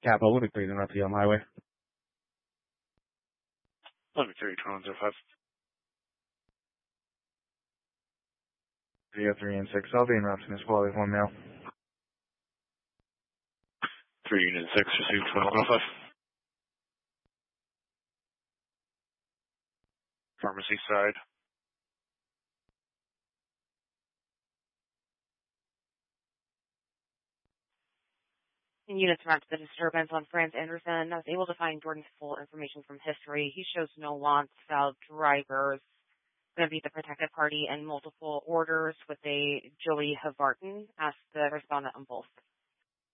Capital Victory, the North Elm Highway. 11-3, 2105. 303 and 6. I'll be in route to Miss Quality 1 mail. 3 Unit 6, received 2105. Pharmacy side. Units marked the disturbance on Franz Anderson. I was able to find Jordan's full information from history. He shows no wants, foul drivers, going to be the protected party, and multiple orders with a Joey Havarton. Ask the respondent on both.